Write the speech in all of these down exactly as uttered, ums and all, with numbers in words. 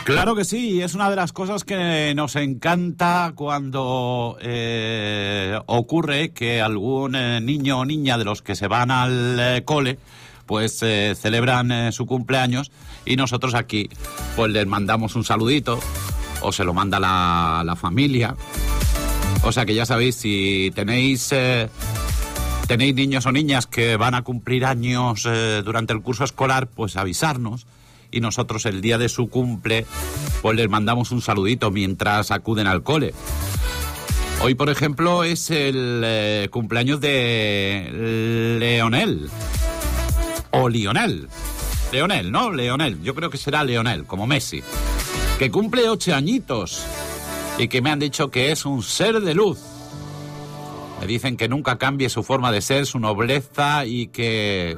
Claro que sí, es una de las cosas que nos encanta cuando eh, ocurre que algún eh, niño o niña de los que se van al eh, cole pues eh, celebran eh, su cumpleaños y nosotros aquí pues les mandamos un saludito o se lo manda la, la familia. O sea que ya sabéis, si tenéis eh, tenéis niños o niñas que van a cumplir años eh, durante el curso escolar, pues avisarnos y nosotros el día de su cumple pues les mandamos un saludito mientras acuden al cole. Hoy, por ejemplo, es el eh, cumpleaños de Leonel. O Lionel. Leonel, ¿no? Leonel. Yo creo que será Leonel, como Messi. Que cumple ocho añitos. Y que me han dicho que es un ser de luz. Me dicen que nunca cambie su forma de ser, su nobleza y que...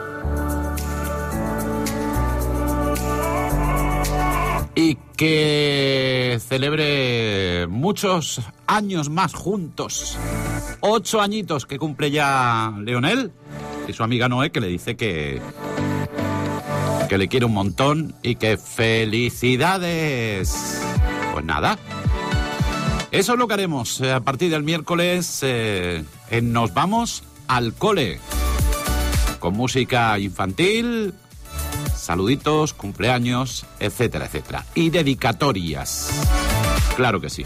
Y que celebre muchos años más juntos. Ocho añitos que cumple ya Leonel. Y su amiga Noé, que le dice que... que le quiere un montón y que felicidades. Pues nada. Eso es lo que haremos a partir del miércoles eh, en Nos Vamos al Cole. Con música infantil, saluditos, cumpleaños, etcétera, etcétera. Y dedicatorias. Claro que sí.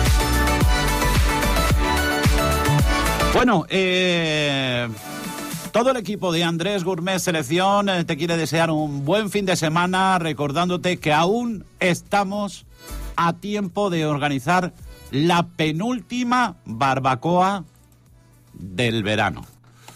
Bueno, eh... todo el equipo de Andrés Gourmet Selección eh, te quiere desear un buen fin de semana, recordándote que aún estamos a tiempo de organizar la penúltima barbacoa del verano.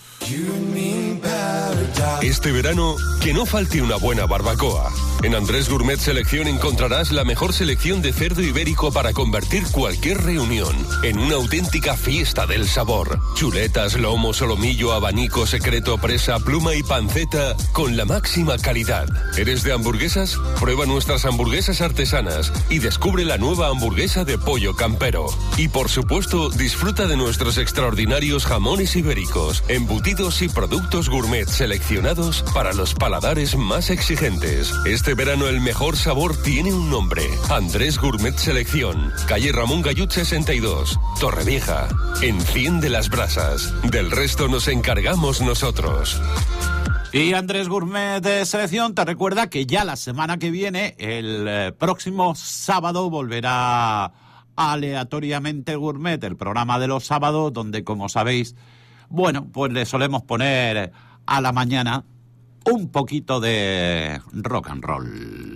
Este verano, que no falte una buena barbacoa. En Andrés Gourmet Selección encontrarás la mejor selección de cerdo ibérico para convertir cualquier reunión en una auténtica fiesta del sabor. Chuletas, lomo, solomillo, abanico, secreto, presa, pluma y panceta con la máxima calidad. ¿Eres de hamburguesas? Prueba nuestras hamburguesas artesanas y descubre la nueva hamburguesa de pollo campero. Y por supuesto, disfruta de nuestros extraordinarios jamones ibéricos, embutidos y productos gourmet seleccionados para los paladares más exigentes. Este verano el mejor sabor tiene un nombre. Andrés Gourmet Selección, calle Ramón Gallut sesenta y dos, Torrevieja. Enciende las brasas. Del resto nos encargamos nosotros. Y Andrés Gourmet de Selección te recuerda que ya la semana que viene, el eh, próximo sábado, volverá Aleatoriamente Gourmet, el programa de los sábados, donde, como sabéis, bueno, pues le solemos poner a la mañana un poquito de rock and roll.